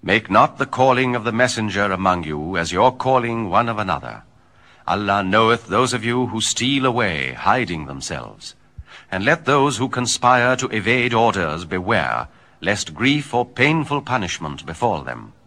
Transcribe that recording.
Make not the calling of the messenger among you as your calling one of another. Allah knoweth those of you who steal away, hiding themselves. And let those who conspire to evade orders beware, lest grief or painful punishment befall them.